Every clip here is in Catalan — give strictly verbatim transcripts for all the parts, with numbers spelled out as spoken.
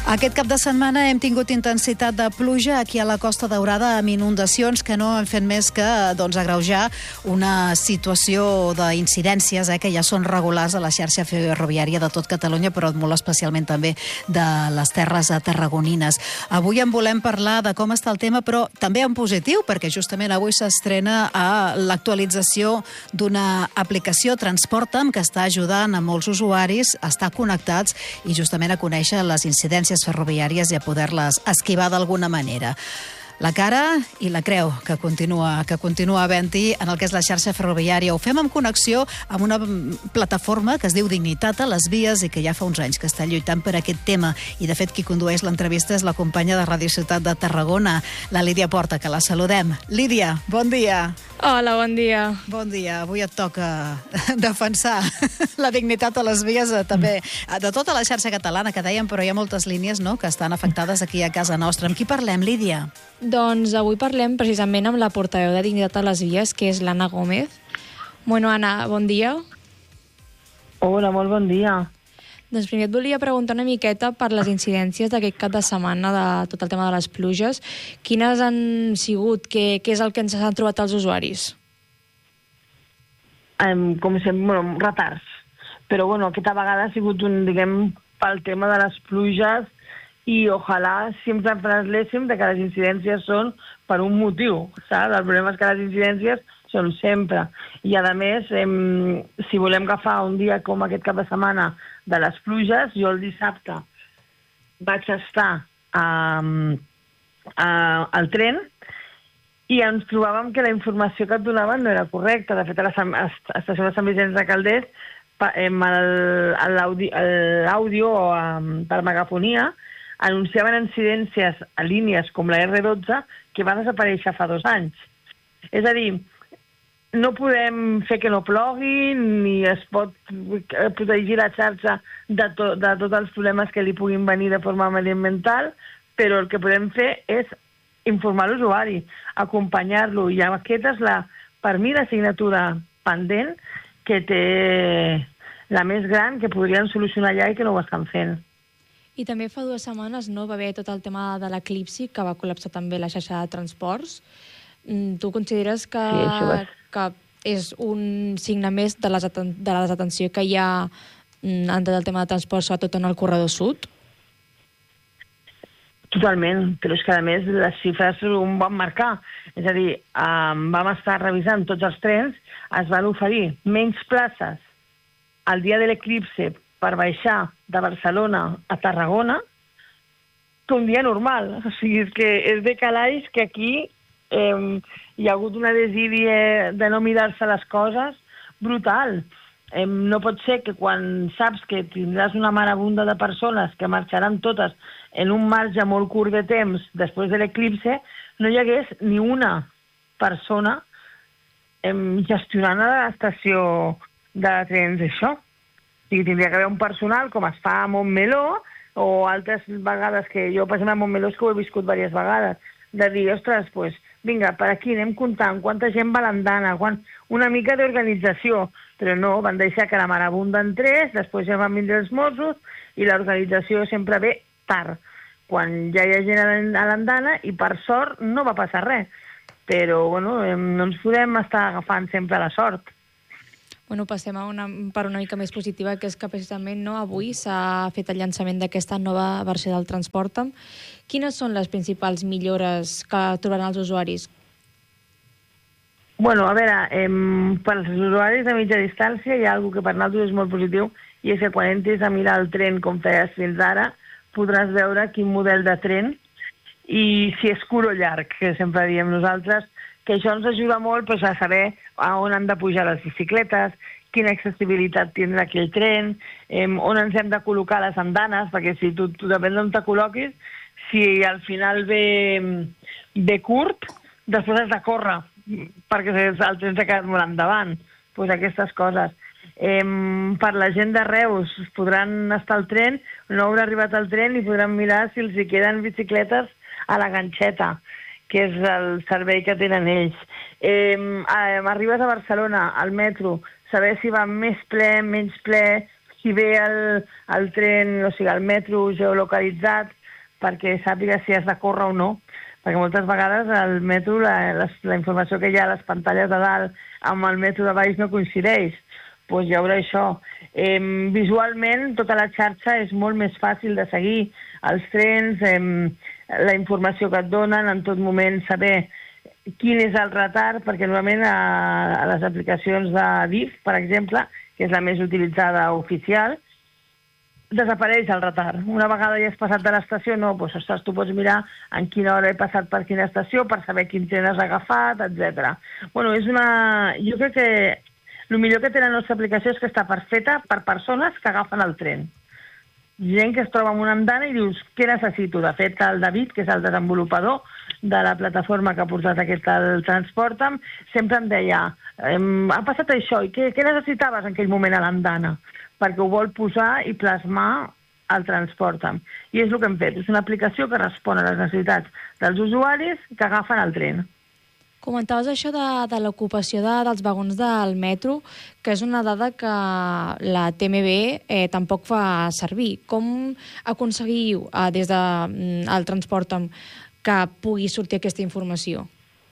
Aquest cap de setmana hem tingut intensitat de pluja aquí a la Costa Daurada amb inundacions que no han fet més que doncs, agreujar una situació d'incidències eh, que ja són regulars a la xarxa ferroviària de tot Catalunya, però molt especialment també de les terres tarragonines. Avui en volem parlar de com està el tema, però també en positiu, perquè justament avui s'estrena a l'actualització d'una aplicació Transporta'm que està ajudant a molts usuaris a estar connectats i justament a conèixer les incidències ferroviàries i a poder-les esquivar d'alguna manera. La cara i la creu que continua, que continua havent-hi en el que és la xarxa ferroviària. Ho fem en connexió amb una plataforma que es diu Dignitat a les vies i que ja fa uns anys que està lluitant per aquest tema. I, de fet, qui condueix l'entrevista és la companya de Ràdio Ciutat de Tarragona, la Lídia Porta, que la saludem. Lídia, bon dia. Hola, bon dia. Bon dia. Avui et toca defensar la dignitat a les vies eh, també de tota la xarxa catalana, que dèiem, però hi ha moltes línies no?, que estan afectades aquí a casa nostra. Amb qui parlem, Lídia? Doncs avui parlem precisament amb la portaveu de Dignitat a les Vies, que és l'Anna Gómez. Bueno, Anna, bon dia. Hola, molt bon dia. Doncs primer et volia preguntar una miqueta per les incidències d'aquest cap de setmana de tot el tema de les pluges. Quines han sigut? Què, què és el que ens han trobat els usuaris? Um, com sempre, bueno, retards. Però, bueno, aquesta vegada ha sigut un, diguem, pel tema de les pluges i ojalà sempre parléssim de que les incidències són per un motiu, saps? El problema és que les incidències són sempre. I, a més, em, si volem agafar un dia com aquest cap de setmana de les pluges, jo el dissabte vaig estar a, a, al tren i ens trobàvem que la informació que et donaven no era correcta. De fet, a l'estació de Sant Vicenç de Calders, l'àudio per megafonia anunciaven incidències a línies com la erre dotze que va desaparèixer fa dos anys. És a dir, no podem fer que no plogui, ni es pot protegir la xarxa de, to, de tots els problemes que li puguin venir de forma mediambiental, però el que podem fer és informar l'usuari, acompanyar-lo, i aquesta és, la, per mi, l'assignatura pendent que té la més gran, que podrien solucionar ja i que no ho estan fent. I també fa dues setmanes no va haver tot el tema de l'eclipsi, que va col·lapsar també la xarxa de transports. Tu consideres que, sí, que és un signe més de, les de la desatenció que hi ha en tot el tema de transport, sobretot en el corredor sud? Totalment, però és que a més les xifres ho van marcar. És a dir, um, vam estar revisant tots els trens, es van oferir menys places el dia de l'eclipse per baixar de Barcelona a Tarragona que un dia normal. O sigui, és que és de calaix que aquí eh, hi ha hagut una desídia de no mirar-se les coses brutal. Eh, no pot ser que quan saps que tindràs una marabunda de persones que marxaran totes en un marge molt curt de temps després de l'eclipse, no hi hagués ni una persona eh, gestionant a l'estació de trens, això. O sigui, tindria que haver un personal, com es fa a Montmeló, o altres vegades que jo, per exemple, a Montmeló és que ho he viscut diverses vegades, de dir, ostres, pues, vinga, per aquí anem comptant quanta gent va a l'andana, quan... una mica d'organització, però no, van deixar que la marabunda entrés, després ja van vindre els Mossos, i l'organització sempre ve tard, quan ja hi ha gent a l'andana, i per sort no va passar res. Però, bueno, no ens podem estar agafant sempre la sort. Bueno, passem a una, per una mica més positiva, que és que precisament no, avui s'ha fet el llançament d'aquesta nova versió del Transporta'm. Quines són les principals millores que trobaran els usuaris? Bueno, a veure, eh, per als usuaris de mitja distància hi ha alguna que per nosaltres és molt positiu, i és que quan entris a mirar el tren com feies fins ara, podràs veure quin model de tren i si és curt o llarg, que sempre diem nosaltres, que això ens ajuda molt pues, a saber a on han de pujar les bicicletes, quina accessibilitat tindrà aquell tren, eh, on ens hem de col·locar les andanes, perquè si tu, tu depèn d'on te col·loquis, si al final ve, ve curt, després has de córrer, perquè el tren s'ha quedat molt endavant. Pues aquestes coses. Eh, per la gent de Reus podran estar al tren, no haurà arribat al tren i podran mirar si els hi queden bicicletes a la ganxeta, que és el servei que tenen ells. Eh, arribes a Barcelona, al metro, saber si va més ple, menys ple, si ve el, el tren, o sigui, el metro geolocalitzat, perquè sàpiga si has de córrer o no, perquè moltes vegades al metro la, la, la informació que hi ha a les pantalles de dalt amb el metro de baix no coincideix. Doncs hi haurà això. Eh, visualment, tota la xarxa és molt més fàcil de seguir. Els trens, eh, la informació que et donen, en tot moment saber quin és el retard, perquè normalment a, a les aplicacions de D I F, per exemple, que és la més utilitzada oficial, desapareix el retard. Una vegada ja has passat de l'estació, no, doncs, ostres, tu pots mirar en quina hora he passat per quina estació, per saber quin tren has agafat, etcètera. Bueno, és una... Jo crec que el millor que té la nostra aplicació és que està perfeta per persones que agafen el tren. Gent que es troba en una andana i dius, què necessito? De fet, el David, que és el desenvolupador de la plataforma que ha portat aquest el Transporta'm, sempre em deia, ha passat això, i què, què necessitaves en aquell moment a l'andana? Perquè ho vol posar i plasmar al Transporta'm. I és el que hem fet. És una aplicació que respon a les necessitats dels usuaris que agafen el tren. Comentaves això de, de l'ocupació de, dels vagons del metro, que és una dada que la T M B eh, tampoc fa servir. Com aconseguiu eh, des del de, Transporta'm que pugui sortir aquesta informació?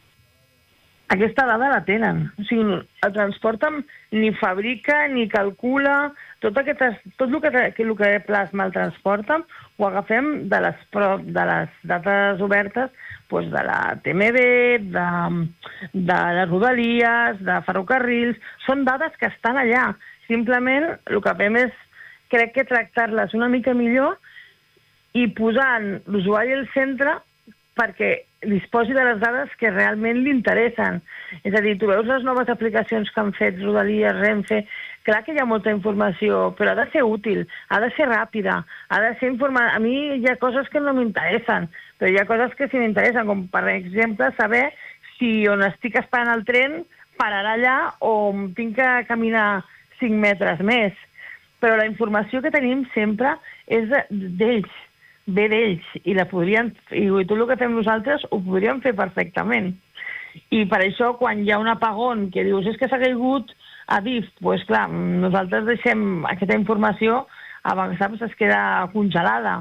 Aquesta dada la tenen. O sigui, el Transporta'm ni fabrica ni calcula. Tot, aquest, tot el, que, el que plasma el Transporta'm ho agafem de les, de les dades obertes doncs de la T M B, de, de les rodalies, de ferrocarrils. Són dades que estan allà. Simplement el que fem és, crec que tractar-les una mica millor i posant l'usuari al centre perquè disposi de les dades que realment li interessen. És a dir, tu veus les noves aplicacions que han fet Rodalies, Renfe, clar que hi ha molta informació, però ha de ser útil, ha de ser ràpida, ha de ser informada. A mi hi ha coses que no m'interessen, però hi ha coses que sí m'interessen, com per exemple saber si on estic esperant el tren pararà allà o tinc que caminar cinc metres més. Però la informació que tenim sempre és d'ells, ve d'ells, i la podrien, i tot el que fem nosaltres ho podríem fer perfectament. I per això, quan hi ha un apagón que dius és que s'ha caigut a D I F, doncs clar, nosaltres deixem aquesta informació, a vegades es queda congelada.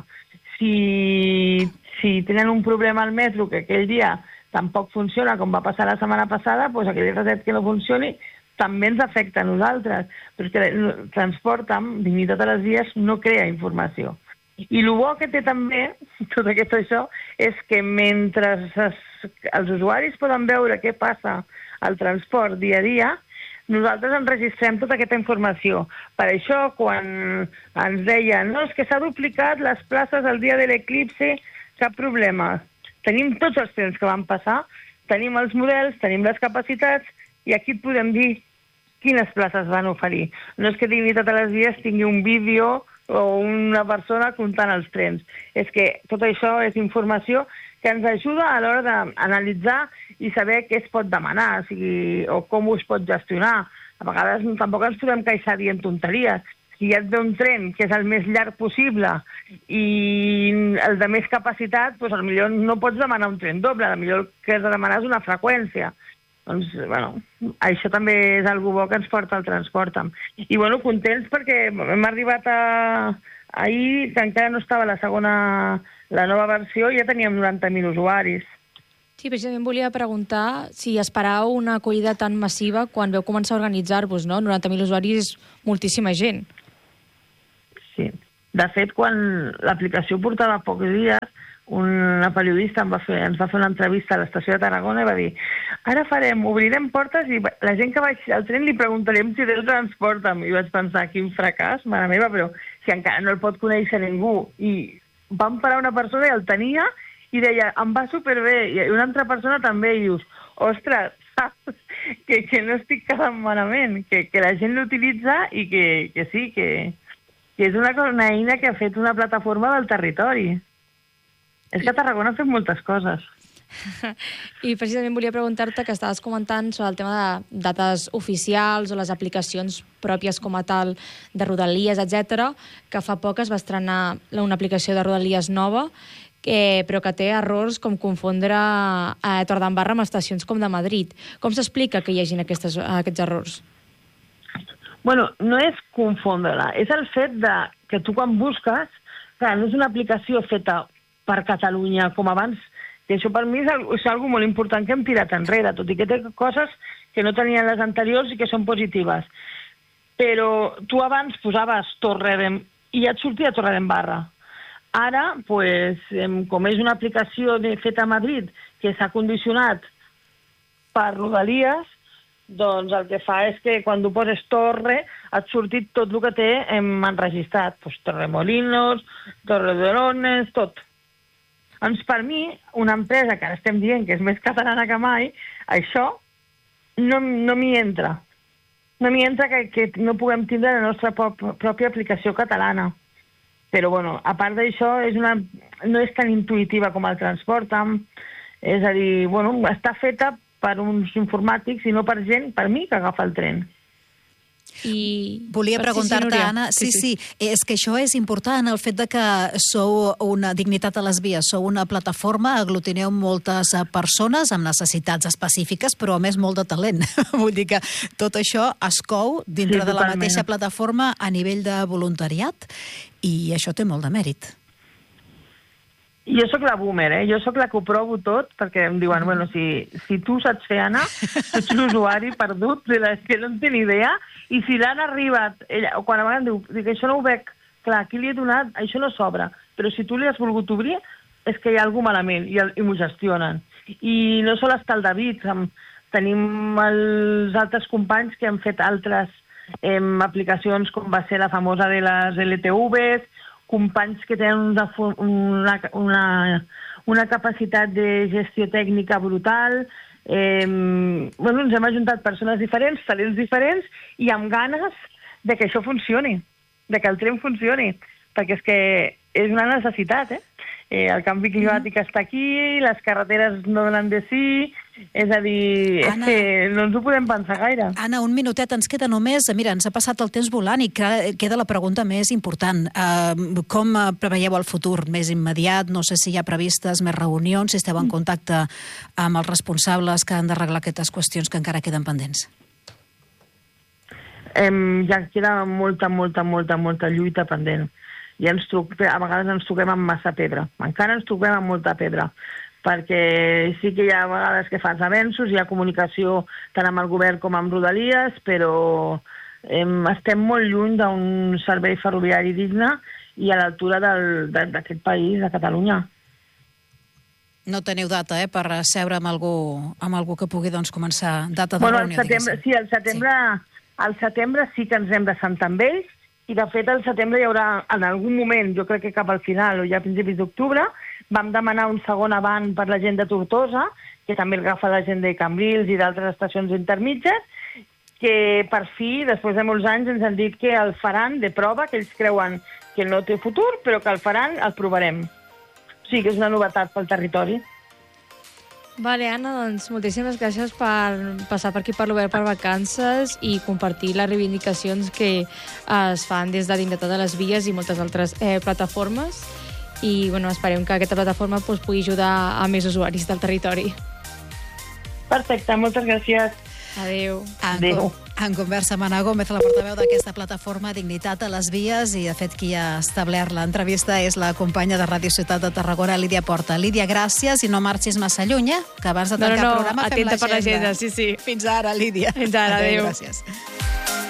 Si, si tenen un problema al metro que aquell dia tampoc funciona, com va passar la setmana passada, doncs aquell reset que no funcioni també ens afecta a nosaltres. Però és que el Transporta'm, dignitat a les vies, no crea informació. I el bo que té també, tot aquest això, és que mentre es, els usuaris poden veure què passa al transport dia a dia, nosaltres enregistrem tota aquesta informació. Per això, quan ens deien no, és que s'ha duplicat les places el dia de l'eclipse, cap problema. Tenim tots els trens que van passar, tenim els models, tenim les capacitats, i aquí et podem dir quines places van oferir. No és que Dignitat a les Vies tingui un vídeo o una persona comptant els trens. És que tot això és informació que ens ajuda a l'hora d'analitzar i saber què es pot demanar, o sigui, o com ho es pot gestionar. A vegades tampoc ens podem queixar dient tonteries. Si ja et ve un tren que és el més llarg possible i el de més capacitat, doncs potser no pots demanar un tren doble, potser el que has de demanar és una freqüència. Doncs, bueno, això també és algo bo que ens porta el Transporta'm. I, bueno, contents perquè hem arribat a... Ahir, que encara no estava la segona, la nova versió, ja teníem noranta mil usuaris. Sí, precisament volia preguntar si esperàveu una acollida tan massiva quan veu començar a organitzar-vos, no? noranta mil usuaris és moltíssima gent. Sí. De fet, quan l'aplicació portava pocs dies, una periodista em va fer, ens va fer una entrevista a l'estació de Tarragona i va dir ara farem, obrirem portes i la gent que baixi al tren li preguntarem si té el Transporta'm. I vaig pensar, quin fracàs, mare meva, però si encara no el pot conèixer ningú. I vam parar una persona i el tenia i deia, em va superbé. I una altra persona també i dius, ostres, saps? Que, que no estic quedant malament, que, que la gent l'utilitza i que, que sí, que, que és una, una eina que ha fet una plataforma del territori. És que a Tarragona ha fet moltes coses. I precisament volia preguntar-te que estaves comentant sobre el tema de dates oficials o les aplicacions pròpies com a tal de Rodalies, etcètera, que fa poc es va estrenar una aplicació de Rodalies nova, eh, però que té errors com confondre eh, Torredembarra amb estacions com de Madrid. Com s'explica que hi hagin aquestes, aquests errors? Bueno, no és confondre-la, és el fet de que tu quan busques, clar, no és una aplicació feta per Catalunya com abans. I això per mi és algo, és algo molt important que hem tirat enrere, tot i que té coses que no tenien les anteriors i que són positives. Però tu abans posaves Torredem i ja et sortia Torredembarra. Ara, pues, com és una aplicació de, feta a Madrid que s'ha condicionat per Rodalies, doncs el que fa és que quan tu poses Torre et sortit tot el que té hem enregistrat. Pues, Torremolinos, Torredolones, tot. Doncs per mi, una empresa que ara estem dient que és més catalana que mai, això no, no m'hi entra. No m'hi entra que, que no puguem tindre la nostra prop, pròpia aplicació catalana. Però, bueno, a part d'això, és una, no és tan intuïtiva com el Transporta'm. És a dir, bueno, està feta per uns informàtics i no per gent, per mi, que agafa el tren. I... Volia preguntar-te, Anna, sí, sí, sí, és que això és important, el fet de que sou una Dignitat a les Vies, sou una plataforma, aglutineu moltes persones amb necessitats específiques, però a més molt de talent. Vull dir que tot això es cou dintre sí, de la mateixa plataforma a nivell de voluntariat i això té molt de mèrit. Jo sóc la boomer, eh? Jo sóc la que ho provo tot, perquè em diuen, bueno, si, si tu saps fer, Anna, tu ets l'usuari perdut, de la que no en té ni idea, i si l'han arribat, ella, o quan a vegades diu, dic, això no ho veig, clar, aquí li he donat, això no s'obre, però si tu li has volgut obrir, és que hi ha alguna malament, i, i m'ho gestionen. I no sol estar el David, amb, tenim els altres companys que han fet altres eh, aplicacions, com va ser la famosa de les L T Vs, companys que tenen una, una, una, una capacitat de gestió tècnica brutal. Eh, bueno, ens hem ajuntat persones diferents, talents diferents, i amb ganes de que això funcioni, de que el tren funcioni, perquè és que és una necessitat, eh? Eh, el canvi climàtic està aquí, les carreteres no donen de sí, és a dir, Anna, és que no ens ho podem pensar gaire. Anna, un minutet, ens queda només, mira, ens ha passat el temps volant i queda la pregunta més important. Uh, com preveieu el futur més immediat? No sé si hi ha previstes més reunions, si esteu en contacte amb els responsables que han d'arreglar aquestes qüestions que encara queden pendents. Um, ja queda molta, molta, molta, molta lluita pendent. I ens truc, a vegades ens truquem amb massa pedra. Encara ens truquem amb molta pedra, perquè sí que hi ha vegades que fas avenços, hi ha comunicació tant amb el govern com amb Rodalies, però em, estem molt lluny d'un servei ferroviari digne i a l'altura d'aquest país, de Catalunya. No teniu data, eh, per seure amb algú, amb algú que pugui doncs, començar data de bueno, reunió, setembre, sí, al setembre, sí. al setembre sí que ens hem de sentar amb ells, i de fet al setembre hi haurà, en algun moment, jo crec que cap al final o ja a principis d'octubre, vam demanar un segon avant per la gent de Tortosa, que també agafa la gent de Cambrils i d'altres estacions intermitges, que per fi, després de molts anys, ens han dit que el faran de prova, que ells creuen que no té futur, però que el faran, el provarem. O sigui que és una novetat pel territori. Vale, Anna, doncs moltíssimes gràcies per passar per aquí per l'Obert per Vacances i compartir les reivindicacions que es fan des de Dignitat a les Vies i moltes altres eh, plataformes. I bueno, esperem que aquesta plataforma pues, pugui ajudar a més usuaris del territori. Perfecte, moltes gràcies. Adéu. Adéu. En conversa amb Anna Gómez, la portaveu d'aquesta plataforma Dignitat a les Vies, i de fet qui ha establert l'entrevista és la companya de Ràdio Ciutat de Tarragona, Lídia Porta. Lídia, gràcies i no marxis massa lluny, eh? Que abans de tancar no, no, el programa fem l'agenda. Atenta per l'agenda, sí, sí. Fins ara, Lídia. Fins ara, adéu. Adéu, gràcies.